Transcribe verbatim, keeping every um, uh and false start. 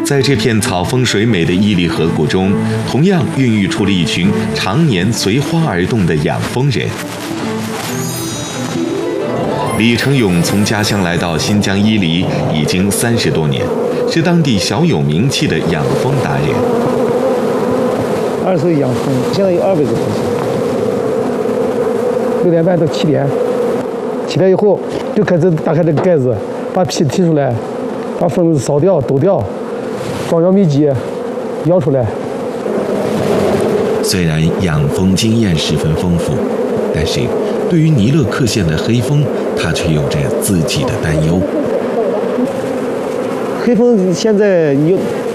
在这片草丰水美的伊犁河谷中，同样孕育出了一群常年随花而动的养蜂人。李成勇从家乡来到新疆伊犁已经三十多年，是当地小有名气的养蜂达人。 二十岁养蜂，现在有二百多蜂。六点半到七点，起来以后就开始打开这个盖子，把皮提出来，把蜂扫掉、抖掉，装药密集，摇出来。 虽然养蜂经验十分丰富，但是对于尼勒克县的黑蜂，他却有着自己的担忧。 黑蜂现在有